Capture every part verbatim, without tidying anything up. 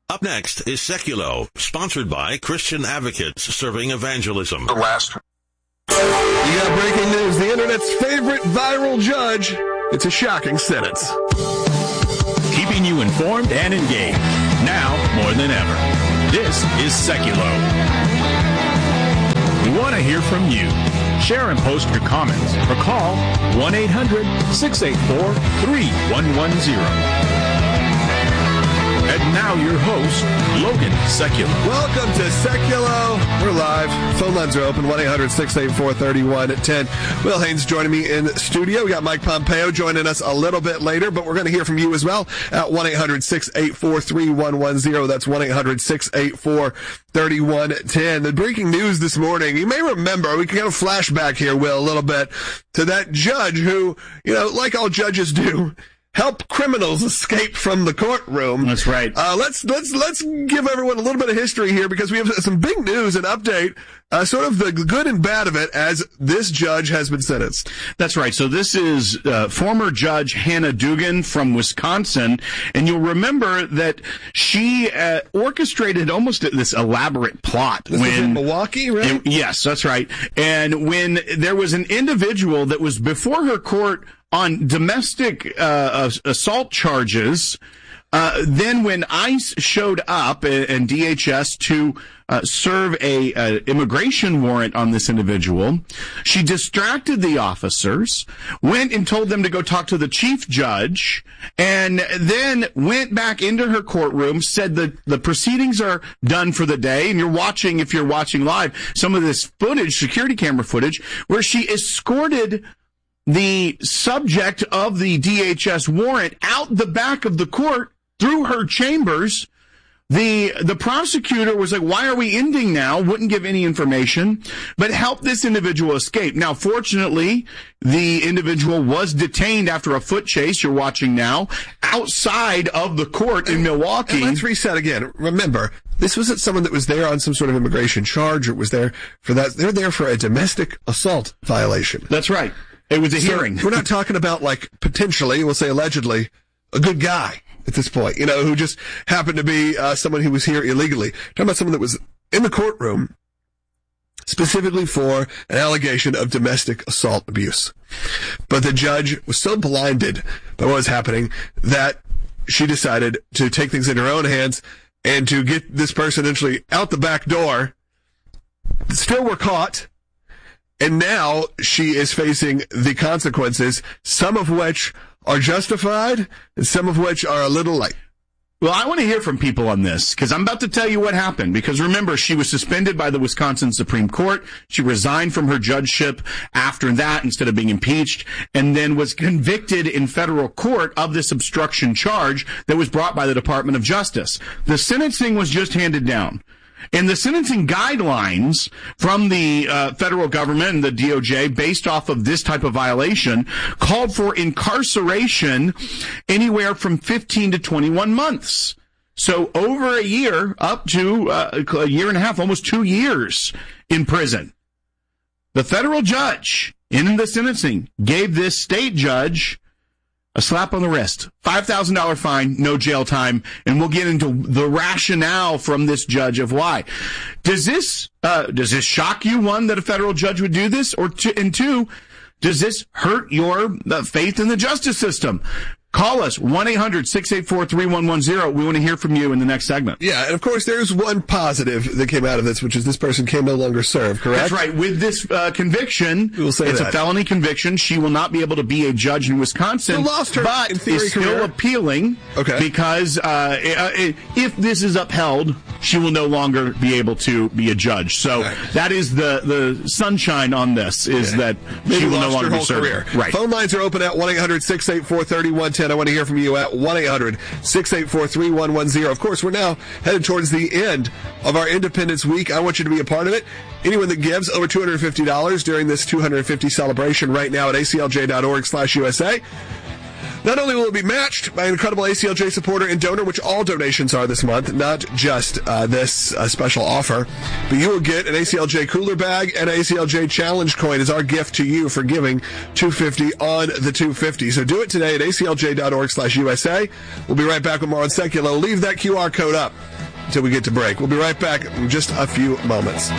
Up next is Seculo, sponsored by Christian Advocates Serving Evangelism. The last. You got breaking news. The internet's favorite viral judge. It's a shocking sentence. Keeping you informed and engaged. Now more than ever. This is Seculo. We want to hear from you. Share and post your comments or call one eight hundred six eight four three one one zero. And now your host, Logan Seculo. Welcome to Seculo. We're live. Phone lines are open, one eight hundred six eight four three one one zero. Will Haynes joining me in studio. We got Mike Pompeo joining us a little bit later, but we're going to hear from you as well at one eight hundred six eight four three one one zero. That's one eight hundred six eight four three one one zero. The breaking news this morning, you may remember, we can kind of flashback here, Will, a little bit, to that judge who, you know, like all judges do, help criminals escape from the courtroom. That's right. Uh, let's, let's, let's give everyone a little bit of history here because we have some big news and update, uh, sort of the good and bad of it as this judge has been sentenced. That's right. So this is, uh, former Judge Hannah Dugan from Wisconsin. And you'll remember that she, uh, orchestrated almost this elaborate plot. This when, was in Milwaukee, right? And, yes, that's right. And when there was an individual that was before her court on domestic uh, assault charges, uh, then when ICE showed up and D H S to uh, serve a, a immigration warrant on this individual, she distracted the officers, went and told them to go talk to the chief judge, and then went back into her courtroom, said that the proceedings are done for the day, and you're watching, if you're watching live, some of this footage, security camera footage, where she escorted the subject of the D H S warrant out the back of the court through her chambers. The, the prosecutor was like, why are we ending now? Wouldn't give any information, but helped this individual escape. Now, fortunately, the individual was detained after a foot chase, you're watching now, outside of the court in Milwaukee. And let's reset again. Remember, this wasn't someone that was there on some sort of immigration charge or was there for that. They're there for a domestic assault violation. That's right. It was a so hearing. We're not talking about, like, potentially, we'll say allegedly, a good guy at this point, you know, who just happened to be uh, someone who was here illegally. We're talking about someone that was in the courtroom specifically for an allegation of domestic assault abuse. But the judge was so blinded by what was happening that she decided to take things in her own hands and to get this person essentially out the back door. Still were caught. And now she is facing the consequences, some of which are justified and some of which are a little light. Well, I want to hear from people on this because I'm about to tell you what happened. Because remember, she was suspended by the Wisconsin Supreme Court. She resigned from her judgeship after that instead of being impeached, and then was convicted in federal court of this obstruction charge that was brought by the Department of Justice. The sentencing was just handed down. And the sentencing guidelines from the uh, federal government and the D O J based off of this type of violation called for incarceration anywhere from fifteen to twenty-one months. So over a year, up to uh, a year and a half, almost two years in prison. The federal judge in the sentencing gave this state judge a slap on the wrist, five thousand dollars fine, no jail time, and we'll get into the rationale from this judge of why. Does this, uh, does this shock you, one, that a federal judge would do this? Or two, and two, does this hurt your uh, faith in the justice system? Call us, one eight hundred six eight four three one one zero. We want to hear from you in the next segment. Yeah, and of course, there's one positive that came out of this, which is this person can no longer serve, correct? That's right. With this uh, conviction, we'll say it's that. a felony conviction. She will not be able to be a judge in Wisconsin. She lost her, but in theory, is still career. appealing. Okay. Because uh, if this is upheld, she will no longer be able to be a judge. So right. that is the, the sunshine on this, is yeah. that Maybe she will lost no longer her be whole serving. career. Right. Phone lines are open at one eight hundred six eight four three one one zero. I want to hear from you at one eight hundred six eight four three one one zero. Of course, we're now headed towards the end of our Independence Week. I want you to be a part of it. Anyone that gives over two hundred fifty dollars during this two hundred fifty celebration right now at A C L J dot org slash U S A. Not only will it be matched by an incredible A C L J supporter and donor, which all donations are this month, not just uh, this uh, special offer, but you will get an A C L J cooler bag and an A C L J challenge coin as our gift to you for giving two hundred fifty dollars on the two hundred fifty dollars. So do it today at A C L J dot org slash U S A. We'll be right back with more on Seculo. Leave that Q R code up. until we get to break. We'll be right back in just a few moments.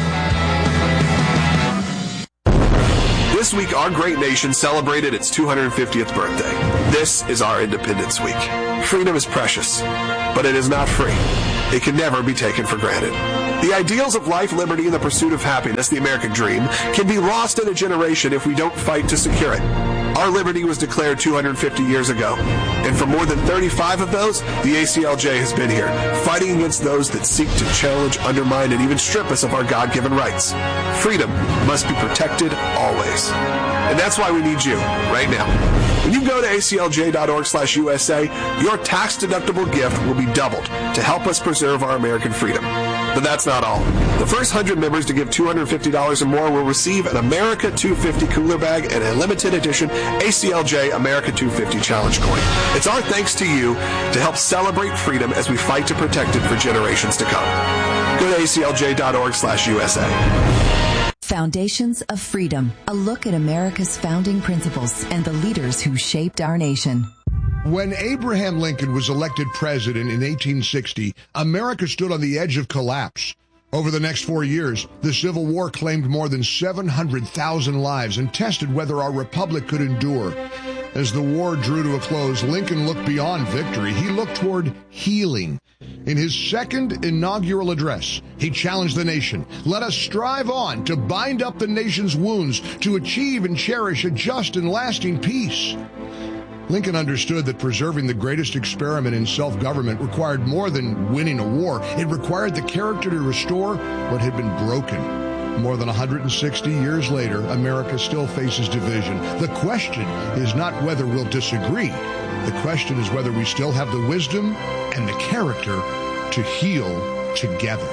This week, our great nation celebrated its two hundred fiftieth birthday. This is our Independence Week. Freedom is precious, but it is not free. It can never be taken for granted. The ideals of life, liberty, and the pursuit of happiness, the American dream, can be lost in a generation if we don't fight to secure it. Our liberty was declared two hundred fifty years ago, and for more than thirty-five of those, the A C L J has been here, fighting against those that seek to challenge, undermine, and even strip us of our God-given rights. Freedom must be protected always. And that's why we need you right now. When you go to A C L J dot org slash U S A, your tax-deductible gift will be doubled to help us preserve our American freedom. But that's not all. The first one hundred members to give two hundred fifty dollars or more will receive an America two fifty cooler bag and a limited edition A C L J America two fifty Challenge coin. It's our thanks to you to help celebrate freedom as we fight to protect it for generations to come. Go to A C L J dot org slash U S A. Foundations of Freedom, a look at America's founding principles and the leaders who shaped our nation. When Abraham Lincoln was elected president in eighteen sixty, America stood on the edge of collapse. Over the next four years, the Civil War claimed more than seven hundred thousand lives and tested whether our republic could endure. As the war drew to a close, Lincoln looked beyond victory. He looked toward healing. In his second inaugural address, he challenged the nation. Let us strive on to bind up the nation's wounds, to achieve and cherish a just and lasting peace. Lincoln understood that preserving the greatest experiment in self-government required more than winning a war. It required the character to restore what had been broken. More than one hundred sixty years later, America still faces division. The question is not whether we'll disagree. The question is whether we still have the wisdom and the character to heal together.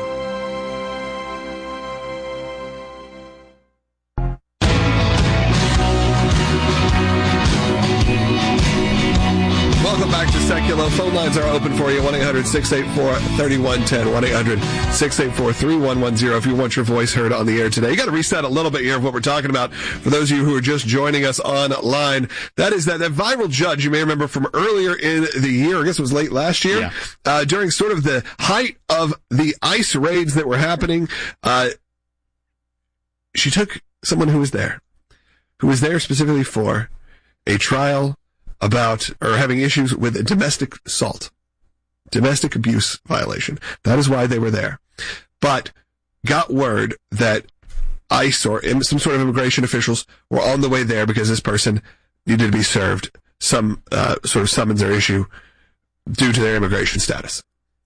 Welcome back to Secular. Phone lines are open for you. one eight hundred six eight four three one one zero. one eight hundred six eight four three one one zero if you want your voice heard on the air today. You got to reset a little bit here of what we're talking about for those of you who are just joining us online. That is that, that viral judge you may remember from earlier in the year, I guess it was late last year, yeah. uh, during sort of the height of the ICE raids that were happening. Uh, she took someone who was there, who was there specifically for a trial about, or having issues with domestic assault, domestic abuse violation. That is why they were there. But got word that ICE or some sort of immigration officials were on the way there because this person needed to be served some uh, sort of summons or issue due to their immigration status.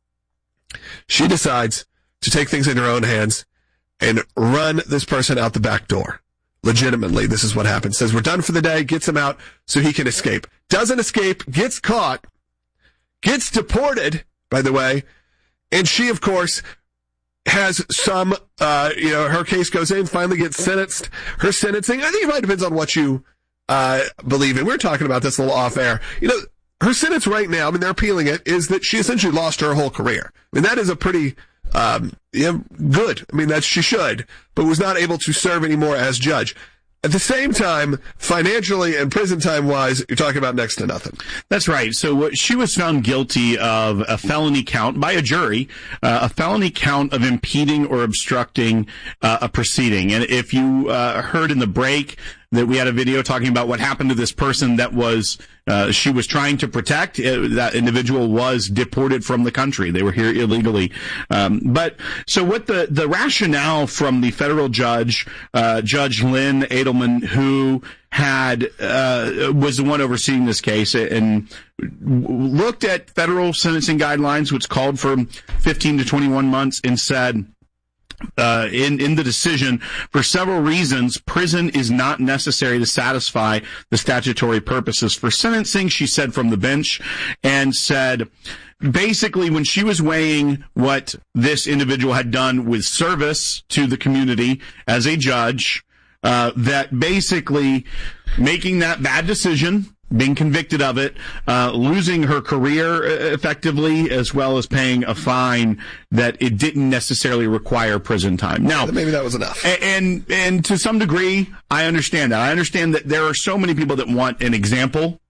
She decides to take things in her own hands and run this person out the back door. Legitimately, this is what happens. Says, we're done for the day, gets him out so he can escape. Doesn't escape, gets caught, gets deported, by the way, and she, of course, has some, uh, you know, her case goes in, finally gets sentenced. Her sentencing, I think it might depends on what you uh believe in. We were talking about this a little off air. You know, her sentence right now, I mean, they're appealing it, is that she essentially lost her whole career. I mean, that is a pretty... Um, yeah, good. I mean, that she should, but was not able to serve anymore as judge. At the same time, financially and prison time wise, you're talking about next to nothing. That's right. So what, she was found guilty of a felony count by a jury, uh, a felony count of impeding or obstructing uh, a proceeding. And if you uh, heard in the break that we had a video talking about what happened to this person that was uh, she was trying to protect, uh, that individual was deported from the country. They were here illegally. Um, but so what the, the rationale from the federal judge, uh, Judge Lynn Edelman, who had, uh, was the one overseeing this case and looked at federal sentencing guidelines, which called for fifteen to twenty-one months, and said, Uh, in, in the decision, for several reasons, prison is not necessary to satisfy the statutory purposes for sentencing, she said from the bench, and said, basically, when she was weighing what this individual had done with service to the community as a judge, uh, that basically making that bad decision, being convicted of it, uh, losing her career effectively, as well as paying a fine, that it didn't necessarily require prison time. Now, maybe that was enough. And, and to some degree, I understand that. I understand that there are so many people that want an example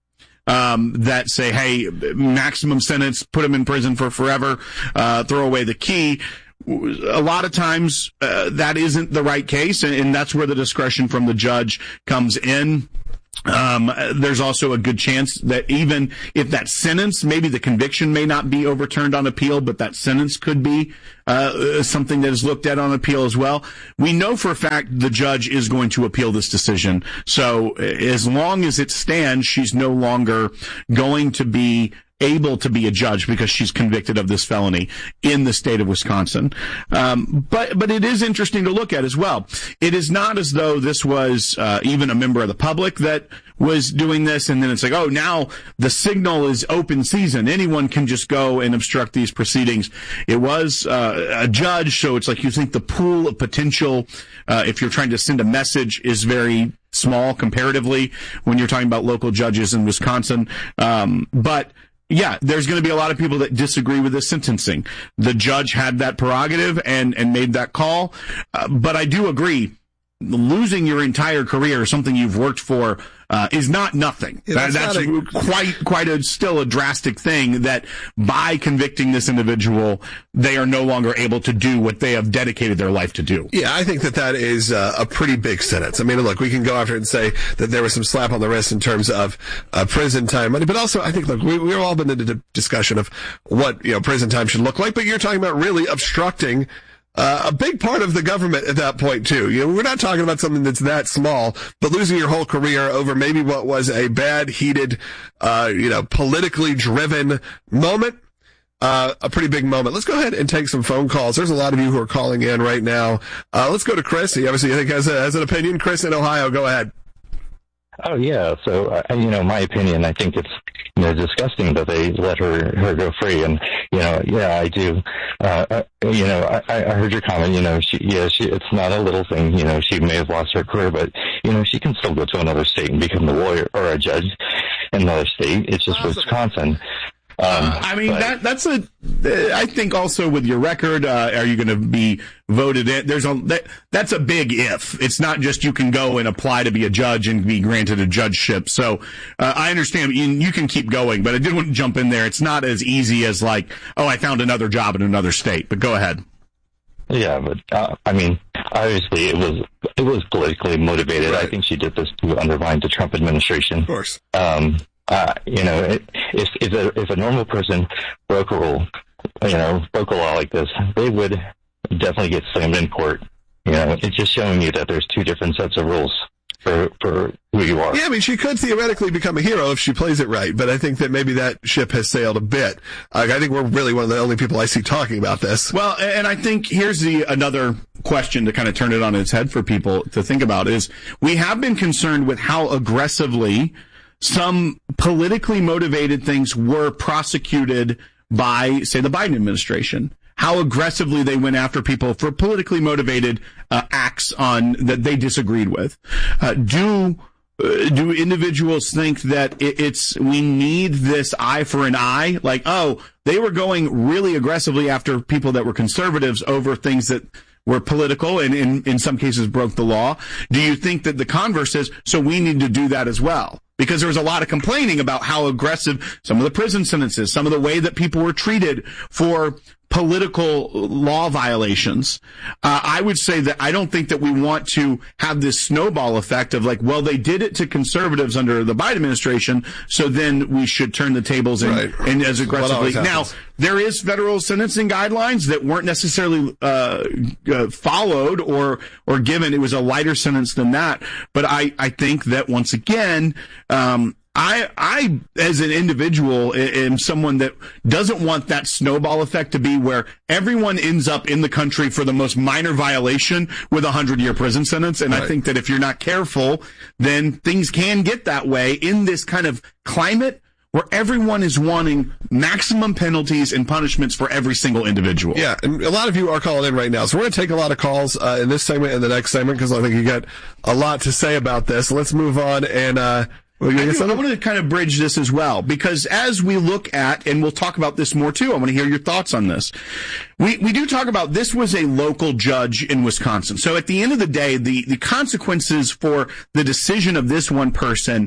um, that say, hey, maximum sentence, put them in prison for forever, uh, throw away the key. A lot of times uh, that isn't the right case, and, and that's where the discretion from the judge comes in. Um, there's also a good chance that even if that sentence, maybe the conviction may not be overturned on appeal, but that sentence could be uh, something that is looked at on appeal as well. We know for a fact the judge is going to appeal this decision. So as long as it stands, she's no longer going to be able to be a judge because she's convicted of this felony in the state of Wisconsin. Um, but, but it is interesting to look at as well. It is not as though this was, uh, even a member of the public that was doing this. And then it's like, oh, now the signal is open season. Anyone can just go and obstruct these proceedings. It was, uh, a judge. So it's like you think the pool of potential, uh, if you're trying to send a message is very small comparatively when you're talking about local judges in Wisconsin. Um, but, yeah, there's going to be a lot of people that disagree with this sentencing. The judge had that prerogative and, and made that call. Uh, but I do agree, losing your entire career, something you've worked for, uh, is not nothing. Yeah, that's that's that's a- quite, quite a, still a drastic thing that by convicting this individual, they are no longer able to do what they have dedicated their life to do. Yeah, I think that that is uh, a pretty big sentence. I mean, look, we can go after it and say that there was some slap on the wrist in terms of uh, prison time money, but also I think, look, we, we've all been in a discussion of what, you know, prison time should look like, but you're talking about really obstructing Uh, a big part of the government at that point too. You know, we're not talking about something that's that small, but losing your whole career over maybe what was a bad, heated, uh, you know, politically driven moment. Uh, a pretty big moment. Let's go ahead and take some phone calls. There's a lot of you who are calling in right now. Uh, let's go to Chris. He obviously, I think, has, a, has an opinion. Chris in Ohio, go ahead. Oh, yeah. So, uh, you know, my opinion, I think it's, you know, disgusting that they let her, her go free. And, you know, yeah, I do. Uh, uh you know, I, I heard your comment, you know, she, yeah, she, it's not a little thing, you know, she may have lost her career, but, you know, she can still go to another state and become a lawyer or a judge in another state. It's just awesome. Wisconsin. Um, uh, I mean, but, that, that's a, I think also with your record, uh, are you going to be voted in? There's a, that, that's a big if. It's not just you can go and apply to be a judge and be granted a judgeship. So, uh, I understand you, you can keep going, but I did want to jump in there. It's not as easy as like, oh, I found another job in another state, but go ahead. Yeah, but, uh, I mean, obviously it was, it was politically motivated. Right. I think she did this to undermine the Trump administration. Of course. Um, Uh, you know, it, if if a, if a normal person broke a rule, you know, broke a law like this, they would definitely get slammed in court. You know, it's just showing you that there's two different sets of rules for for who you are. Yeah, I mean, she could theoretically become a hero if she plays it right, but I think that maybe that ship has sailed a bit. Uh, I think we're really one of the only people I see talking about this. Well, and I think here's the another question to kind of turn it on its head for people to think about is we have been concerned with how aggressively some politically motivated things were prosecuted by, say, the Biden administration. How aggressively they went after people for politically motivated uh, acts on that they disagreed with. Uh, do uh, do individuals think that it, it's we need this eye for an eye? Like, oh, they were going really aggressively after people that were conservatives over things that were political and in, in some cases broke the law. Do you think that the converse is, so we need to do that as well? Because there was a lot of complaining about how aggressive some of the prison sentences, some of the way that people were treated for political law violations. Uh, I would say that I don't think that we want to have this snowball effect of like, well, they did it to conservatives under the Biden administration, so then we should turn the tables and, right. and as aggressively. Now, happens. there is federal sentencing guidelines that weren't necessarily uh, uh, followed or or given. It was a lighter sentence than that. But I, I think that once again, um, I, I, as an individual, am someone that doesn't want that snowball effect to be where everyone ends up in the country for the most minor violation with a hundred-year prison sentence. And right. I think that if you're not careful, then things can get that way in this kind of climate where everyone is wanting maximum penalties and punishments for every single individual. Yeah, and a lot of you are calling in right now. So we're going to take a lot of calls uh, in this segment and the next segment because I think you got a lot to say about this. Let's move on and... uh I, do, I want to kind of bridge this as well, because as we look at, and we'll talk about this more too, I want to hear your thoughts on this. We we do talk about this was a local judge in Wisconsin. So at the end of the day, the, the consequences for the decision of this one person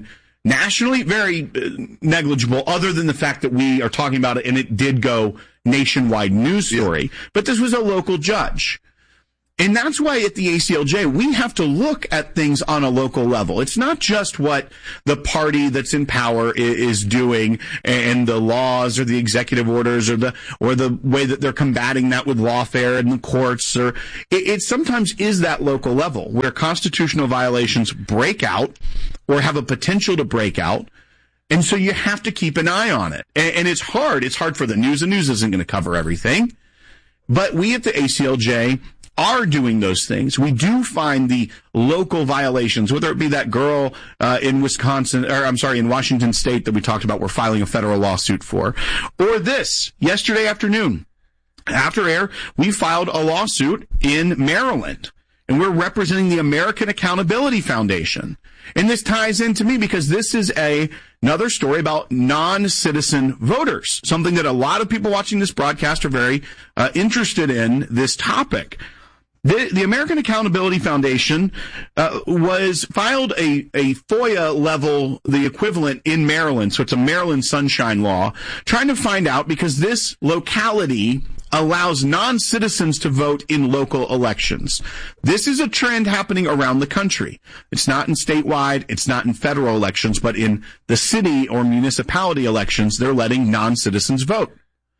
Nationally, very uh, negligible, other than the fact that we are talking about it and it did go nationwide news story. Yeah. But this was a local judge. And that's why at the A C L J, we have to look at things on a local level. It's not just what the party that's in power is doing and the laws or the executive orders or the, or the way that they're combating that with lawfare and the courts, or it, it sometimes is that local level where constitutional violations break out or have a potential to break out. And so you have to keep an eye on it. And, and it's hard. It's hard for the news. The news isn't going to cover everything. But we at the A C L J are doing those things. We do find the local violations, whether it be that girl uh, in Wisconsin, or I'm sorry, in Washington State that we talked about we're filing a federal lawsuit for, or this, yesterday afternoon, after air, we filed a lawsuit in Maryland, and we're representing the American Accountability Foundation. And this ties into me because this is a another story about non-citizen voters, something that a lot of people watching this broadcast are very uh, interested in, this topic. The, the American Accountability Foundation uh, was filed a, a FOIA level, the equivalent in Maryland, so it's a Maryland sunshine law, trying to find out because this locality allows non-citizens to vote in local elections. This is a trend happening around the country. It's not in statewide, it's not in federal elections, but in the city or municipality elections, they're letting non-citizens vote.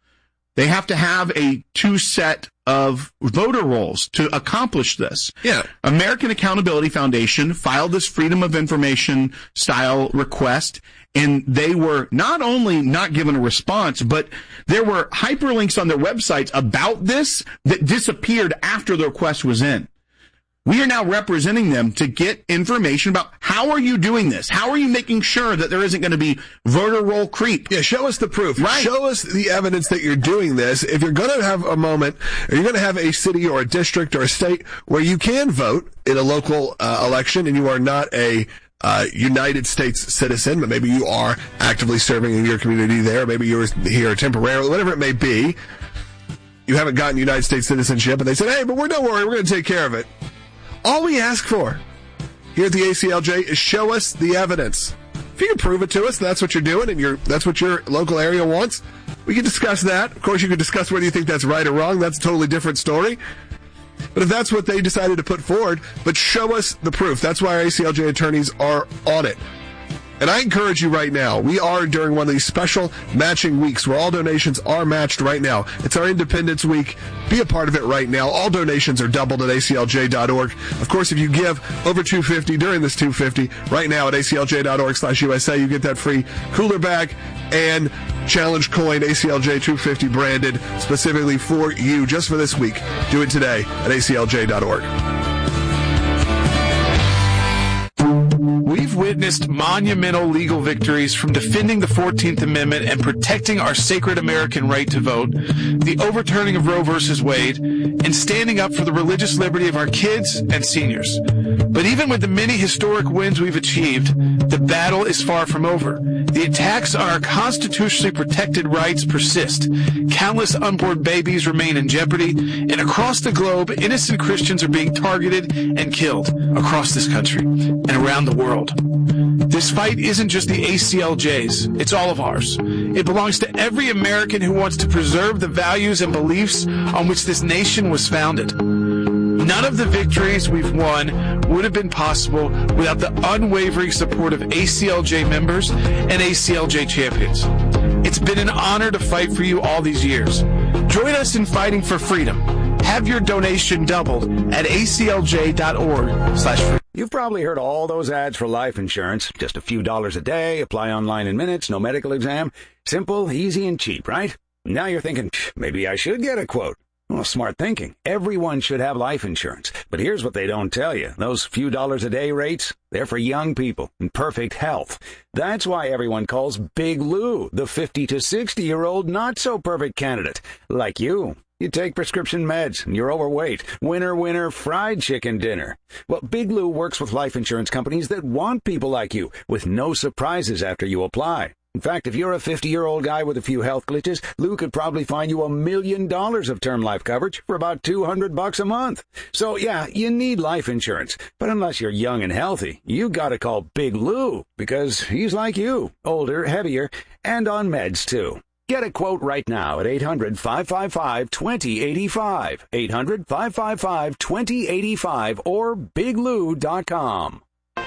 They have to have a two-set of voter rolls to accomplish this. Yeah. American Accountability Foundation filed this Freedom of Information style request, and they were not only not given a response, but there were hyperlinks on their websites about this that disappeared after the request was in. We are now representing them to get information about how are you doing this? How are you making sure that there isn't going to be voter roll creep? Yeah, show us the proof. Right. Show us the evidence that you're doing this. If you're going to have a moment, or you're going to have a city or a district or a state where you can vote in a local uh, election and you are not a uh, United States citizen, but maybe you are actively serving in your community there, maybe you're here temporarily, whatever it may be, you haven't gotten United States citizenship, and they said, hey, but we're don't worry, we're going to take care of it. All we ask for here at the A C L J is show us the evidence. If you can prove it to us, that's what you're doing, and you're, that's what your local area wants, we can discuss that. Of course, you can discuss whether you think that's right or wrong. That's a totally different story. But if that's what they decided to put forward, but show us the proof. That's why our A C L J attorneys are on it. And I encourage you right now, we are during one of these special matching weeks where all donations are matched right now. It's our Independence Week. Be a part of it right now. All donations are doubled at A C L J dot org. Of course, if you give over two hundred fifty dollars during this two hundred fifty dollars right now at A C L J dot org slash U S A, you get that free cooler bag and challenge coin A C L J two hundred fifty branded specifically for you just for this week. Do it today at A C L J dot org. We've witnessed monumental legal victories from defending the fourteenth Amendment and protecting our sacred American right to vote, the overturning of Roe versus Wade, and standing up for the religious liberty of our kids and seniors. But even with the many historic wins we've achieved, the battle is far from over. The attacks on our constitutionally protected rights persist. Countless unborn babies remain in jeopardy, and across the globe, innocent Christians are being targeted and killed across this country and around the world. This fight isn't just the A C L J's, it's all of ours. It belongs to every American who wants to preserve the values and beliefs on which this nation was founded. None of the victories we've won would have been possible without the unwavering support of A C L J members and A C L J champions. It's been an honor to fight for you all these years. Join us in fighting for freedom. Have your donation doubled at A C L J dot org slash freedom. You've probably heard all those ads for life insurance. Just a few dollars a day, apply online in minutes, no medical exam. Simple, easy, and cheap, right? Now you're thinking, maybe I should get a quote. Well, smart thinking. Everyone should have life insurance. But here's what they don't tell you. Those few dollars a day rates, they're for young people in perfect health. That's why everyone calls Big Lou the fifty to sixty-year-old not-so-perfect candidate. Like you. You take prescription meds, and you're overweight. Winner, winner, fried chicken dinner. Well, Big Lou works with life insurance companies that want people like you, with no surprises after you apply. In fact, if you're a fifty-year-old guy with a few health glitches, Lou could probably find you a million dollars of term life coverage for about two hundred bucks a month. So, yeah, you need life insurance. But unless you're young and healthy, you gotta call Big Lou, because he's like you, older, heavier, and on meds, too. Get a quote right now at eight hundred, five five five, two zero eight five, eight hundred, five five five, two zero eight five, or big lou dot com.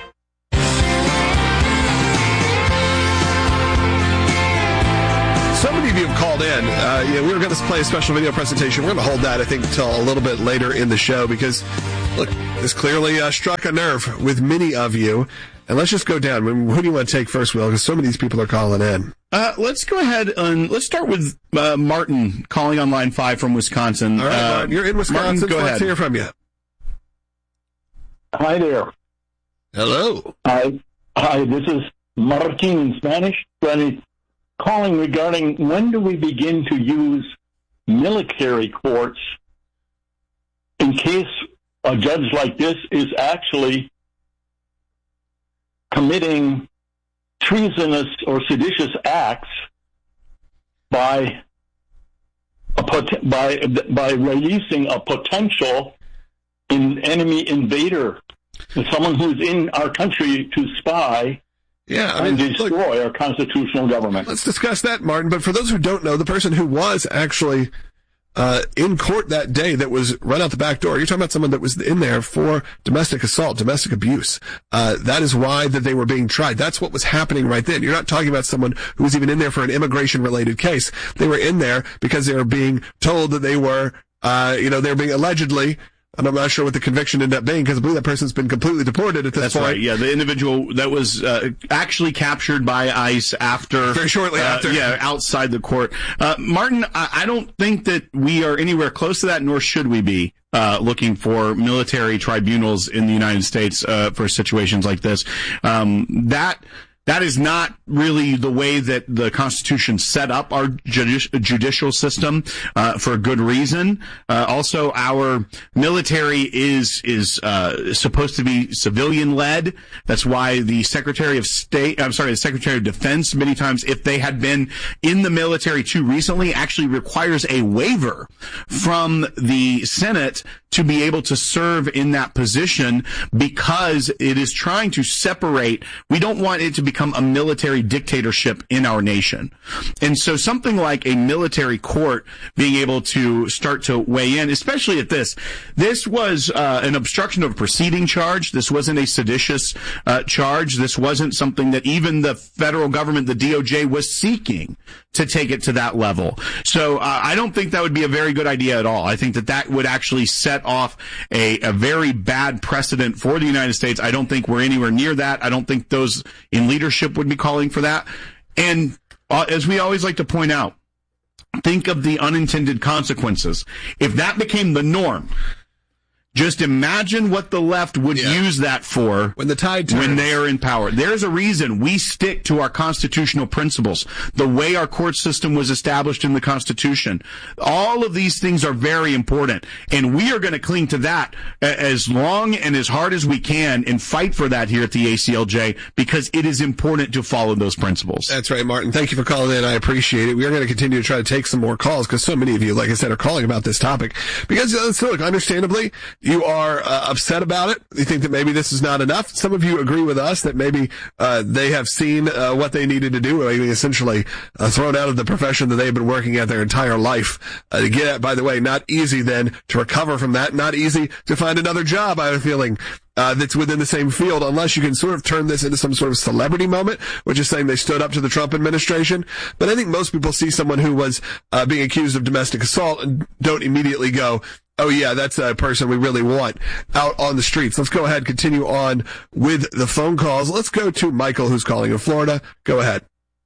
So many of you have called in. Uh, yeah, we were going to play a special video presentation. We're going to hold that, I think, until a little bit later in the show because, look, this clearly uh, struck a nerve with many of you. And let's just go down. I mean, who do you want to take first, Will? Because so many of these people are calling in. Uh, let's go ahead and let's start with uh, Martin calling on line five from Wisconsin. All right, uh, Martin, you're in Wisconsin. Martin, go so ahead. Let's hear from you. Hi there. Hello. Hi. Hi, this is Martin in Spanish. Spanish. Calling regarding when do we begin to use military courts in case a judge like this is actually committing treasonous or seditious acts by a pot- by by releasing a potential in enemy invader, someone who's in our country to spy. Yeah, I mean, and destroy look, our constitutional government. Let's discuss that, Martin. But for those who don't know, the person who was actually uh, in court that day that was run out the back door, you're talking about someone that was in there for domestic assault, domestic abuse. Uh, that is why that they were being tried. That's what was happening right then. You're not talking about someone who was even in there for an immigration-related case. They were in there because they were being told that they were, uh, you know, they were being allegedly. And I'm not sure what the conviction ended up being because I believe that person's been completely deported at this That's point. That's right. Yeah, the individual that was uh, actually captured by ICE after very shortly uh, after, yeah, outside the court. Uh, Martin, I, I don't think that we are anywhere close to that, nor should we be uh, looking for military tribunals in the United States uh, for situations like this. Um, that. That is not really the way that the Constitution set up our judici- judicial system uh, for a good reason. Uh, also, our military is is uh, supposed to be civilian-led. That's why the Secretary of State, I'm sorry, the Secretary of Defense, many times, if they had been in the military too recently, actually requires a waiver from the Senate to be able to serve in that position because it is trying to separate. We don't want it to become a military dictatorship in our nation. And so something like a military court being able to start to weigh in, especially at this, this was uh, an obstruction of proceeding charge. This wasn't a seditious uh, charge. This wasn't something that even the federal government, the D O J, was seeking to take it to that level. So uh, I don't think that would be a very good idea at all. I think that that would actually set off a, a very bad precedent for the United States. I don't think we're anywhere near that. I don't think those in leadership would be calling for that. And uh, as we always like to point out, think of the unintended consequences. If that became the norm, just imagine what the left would yeah. use that for when the tide turns. When they are in power. There's a reason we stick to our constitutional principles, the way our court system was established in the Constitution. All of these things are very important, and we are going to cling to that as long and as hard as we can and fight for that here at the A C L J because it is important to follow those principles. That's right, Martin. Thank you for calling in. I appreciate it. We are going to continue to try to take some more calls because so many of you, like I said, are calling about this topic. Because, uh, so look, understandably, you are uh, upset about it. You think that maybe this is not enough. Some of you agree with us that maybe uh, they have seen uh, what they needed to do, maybe essentially uh, thrown out of the profession that they've been working at their entire life. Uh, to get at, by the way, not easy then to recover from that. Not easy to find another job, I have a feeling. Uh, that's within the same field, unless you can sort of turn this into some sort of celebrity moment, which is saying they stood up to the Trump administration. But I think most people see someone who was uh, being accused of domestic assault and don't immediately go, oh yeah, that's a person we really want out on the streets. Let's go ahead and continue on with the phone calls. Let's go to Michael, who's calling in Florida. Go ahead.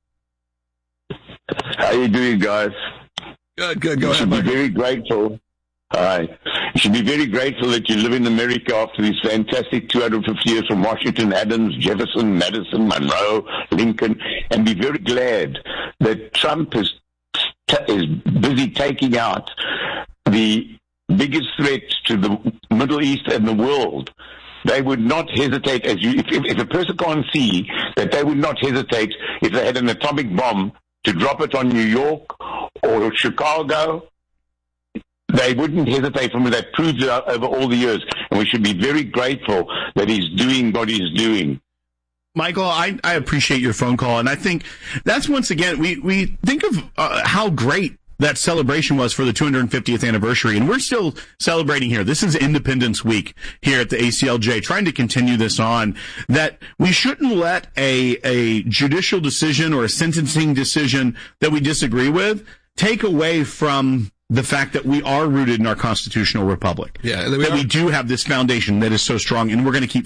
How you doing, guys? Good, good. Go you ahead, should be Michael. very grateful. Hi. You should be very grateful that you live in America after these fantastic two hundred fifty years from Washington, Adams, Jefferson, Madison, Monroe, Lincoln, and be very glad that Trump is is busy taking out the biggest threat to the Middle East and the world, they would not hesitate. As you, if, if, if a person can't see that they would not hesitate if they had an atomic bomb to drop it on New York or Chicago, they wouldn't hesitate from it. That proves it over all the years, and we should be very grateful that he's doing what he's doing. Michael, I, I appreciate your phone call, and I think that's once again, we, we think of uh, how great that celebration was for the two hundred fiftieth anniversary, and we're still celebrating here. This is Independence Week here at the A C L J, trying to continue this on, that we shouldn't let a, a judicial decision or a sentencing decision that we disagree with take away from the fact that we are rooted in our constitutional republic. Yeah, and that we, that are- we do have this foundation that is so strong, and we're going to keep